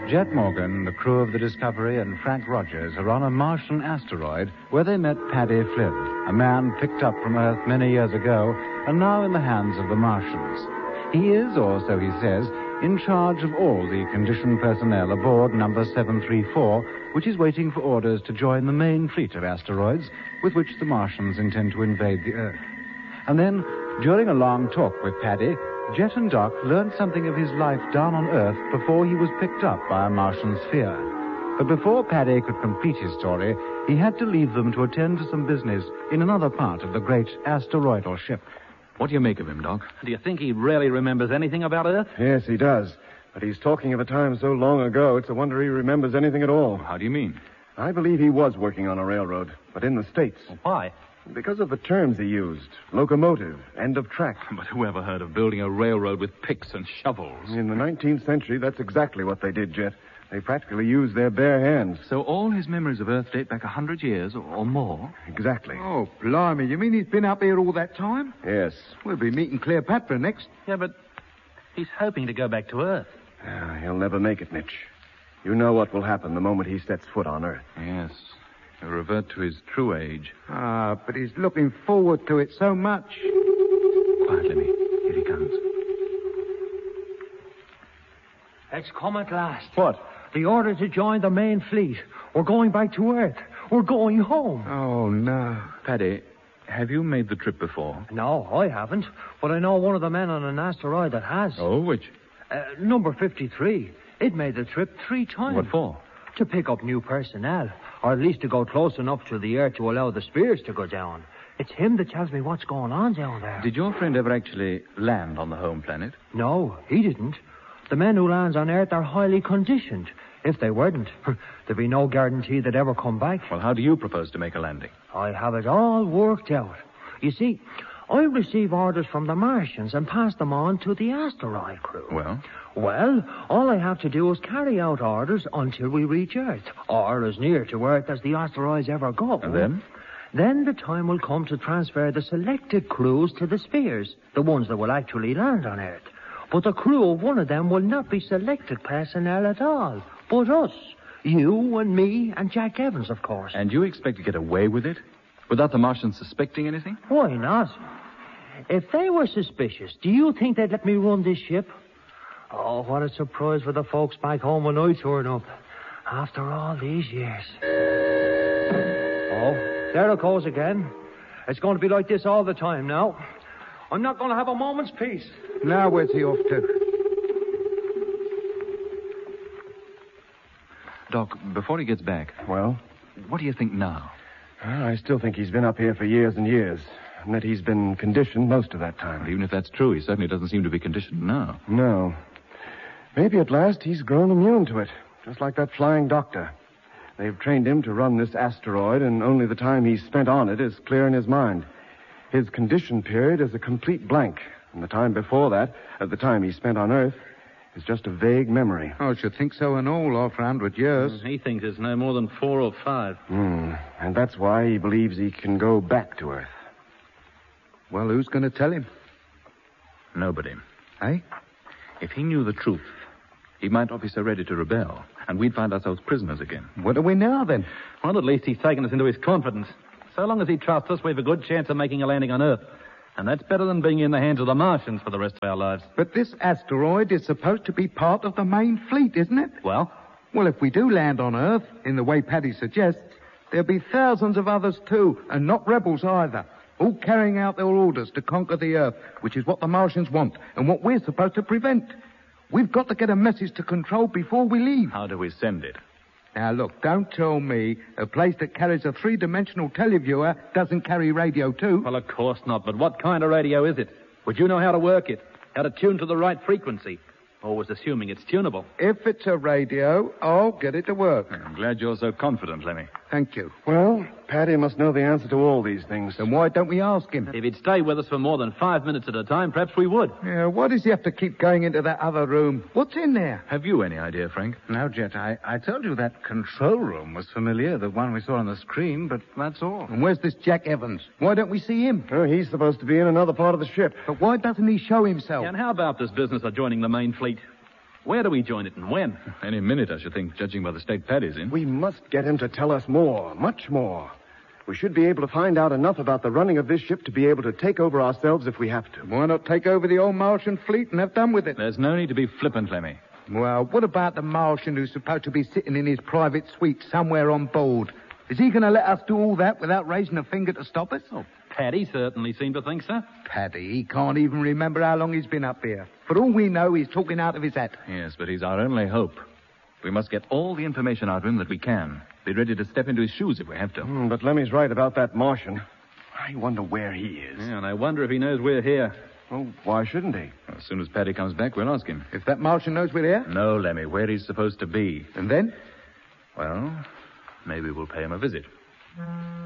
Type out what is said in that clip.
Jet Morgan, the crew of the Discovery, and Frank Rogers are on a Martian asteroid where they met Paddy Flynn, a man picked up from Earth many years ago and now in the hands of the Martians. He is, or so he says, in charge of all the conditioned personnel aboard number 734, which is waiting for orders to join the main fleet of asteroids with which the Martians intend to invade the Earth. And then, during a long talk with Paddy, Jet and Doc learned something of his life down on Earth before he was picked up by a Martian sphere. But before Paddy could complete his story, he had to leave them to attend to some business in another part of the great asteroidal ship. What do you make of him, Doc? Do you think he really remembers anything about Earth? Yes, he does. But he's talking of a time so long ago, it's a wonder he remembers anything at all. How do you mean? I believe he was working on a railroad, but in the States. Why? Because of the terms he used. Locomotive, end of track. But who ever heard of building a railroad with picks and shovels? In the 19th century, that's exactly what they did, Jet. They practically used their bare hands. So all his memories of Earth date back 100 years or more? Exactly. Oh, blimey. You mean he's been up here all that time? Yes. We'll be meeting Cleopatra next. Yeah, but he's hoping to go back to Earth. He'll never make it, Mitch. You know what will happen the moment he sets foot on Earth. Yes. He'll revert to his true age. Ah, but he's looking forward to it so much. Quiet, Lemmy. Here he comes. It's come at last. What? The order to join the main fleet. We're going back to Earth. We're going home. Oh, no. Paddy, have you made the trip before? No, I haven't. But I know one of the men on an asteroid that has. Oh, which? Number 53. It made the trip 3 times. What for? To pick up new personnel. Or at least to go close enough to the Earth to allow the spears to go down. It's him that tells me what's going on down there. Did your friend ever actually land on the home planet? No, he didn't. The men who land on Earth are highly conditioned. If they weren't, there'd be no guarantee they'd ever come back. Well, how do you propose to make a landing? I have it all worked out. You see, I receive orders from the Martians and pass them on to the asteroid crew. Well, all I have to do is carry out orders until we reach Earth, or as near to Earth as the asteroids ever go. And then? Then the time will come to transfer the selected crews to the spheres, the ones that will actually land on Earth. But the crew of one of them will not be selected personnel at all, but us. You and me and Jack Evans, of course. And you expect to get away with it? Without the Martians suspecting anything? Why not? If they were suspicious, do you think they'd let me run this ship? Oh, what a surprise for the folks back home when I turn up. After all these years. Oh, there it goes again. It's going to be like this all the time now. I'm not going to have a moment's peace. Now where's he off to? Doc, before he gets back, Well? what do you think now? I still think he's been up here for years and years. And that he's been conditioned most of that time. Even if that's true, he certainly doesn't seem to be conditioned now. No. Maybe at last he's grown immune to it. Just like that flying doctor. They've trained him to run this asteroid, and only the time he's spent on it is clear in his mind. His condition period is a complete blank. And the time before that, at the time he spent on Earth, is just a vague memory. I should think so in all after 100 years. He thinks it's no more than 4 or 5. And that's why he believes he can go back to Earth. Well, who's going to tell him? Nobody. Eh? If he knew the truth, he might not be so ready to rebel, and we'd find ourselves prisoners again. What do we now, then? Well, at least he's taken us into his confidence. So long as he trusts us, we've a good chance of making a landing on Earth. And that's better than being in the hands of the Martians for the rest of our lives. But this asteroid is supposed to be part of the main fleet, isn't it? Well? Well, if we do land on Earth, in the way Paddy suggests, there'll be thousands of others too, and not rebels either. All carrying out their orders to conquer the Earth, which is what the Martians want, and what we're supposed to prevent. We've got to get a message to control before we leave. How do we send it? Now, look, don't tell me a place that carries a 3-dimensional televiewer doesn't carry radio, too. Well, of course not. But what kind of radio is it? Would you know how to work it? How to tune to the right frequency? Always assuming it's tunable. If it's a radio, I'll get it to work. I'm glad you're so confident, Lemmy. Thank you. Well, Paddy must know the answer to all these things. Then why don't we ask him? If he'd stay with us for more than 5 minutes at a time, perhaps we would. Yeah, why does he have to keep going into that other room? What's in there? Have you any idea, Frank? No, Jet, I told you that control room was familiar, the one we saw on the screen, but that's all. And where's this Jack Evans? Why don't we see him? Oh, he's supposed to be in another part of the ship. But why doesn't he show himself? And how about this business of joining the main fleet? Where do we join it and when? Any minute, I should think, judging by the state Paddy's in. We must get him to tell us more, much more. We should be able to find out enough about the running of this ship to be able to take over ourselves if we have to. Why not take over the old Martian fleet and have done with it? There's no need to be flippant, Lemmy. Well, what about the Martian who's supposed to be sitting in his private suite somewhere on board? Is he going to let us do all that without raising a finger to stop us? Oh, Paddy certainly seemed to think so. Paddy, he can't even remember how long he's been up here. For all we know, he's talking out of his hat. Yes, but he's our only hope. We must get all the information out of him that we can. Be ready to step into his shoes if we have to. But Lemmy's right about that Martian. I wonder where he is. Yeah, and I wonder if he knows we're here. Oh, why shouldn't he? As soon as Paddy comes back, we'll ask him. If that Martian knows we're here? No, Lemmy, where he's supposed to be. And then? Well, maybe we'll pay him a visit.